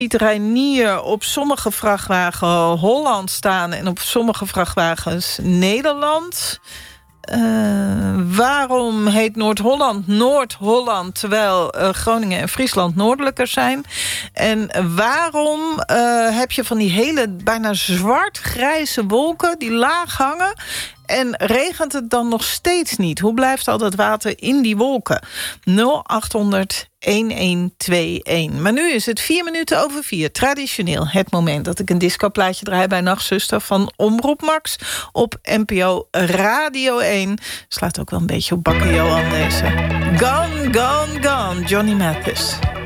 Piet Reinier op sommige vrachtwagen Holland staan en op sommige vrachtwagens Nederland. Waarom heet Noord-Holland Noord-Holland, terwijl Groningen en Friesland noordelijker zijn? En waarom heb je van die hele bijna zwart-grijze wolken die laag hangen? En regent het dan nog steeds niet? Hoe blijft al dat water in die wolken? 0800 1121. Maar nu is het 4:04. Traditioneel het moment dat ik een discoplaatje draai bij Nachtzuster van Omroep Max op NPO Radio 1. Slaat ook wel een beetje op Bakker Johan deze. Gone, gone, gone, Johnny Mathis.